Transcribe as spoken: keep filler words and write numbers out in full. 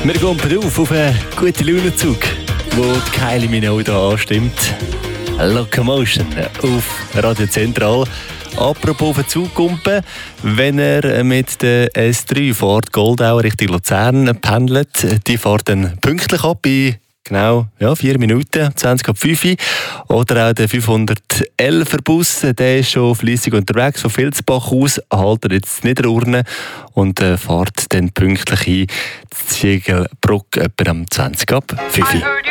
Wir gehen auf, auf einen guten Launenzug, wo die Kylie Minogue hier anstimmt. Locomotion auf Radio Zentral. Apropos auf den Zug kumpen, wenn er mit der S drei Fahrt Goldau Richtung Luzern pendelt, die fährt dann pünktlich ab bei genau ja, vier Minuten, zwanzig ab fünf. Oder auch der fünfhundertelfer Bus, der ist schon fleissig unterwegs, von Vilsbach aus, haltet jetzt Niederurne und äh, fährt dann pünktlich ein, Ziegelbruck etwa am zwanzig ab fünf.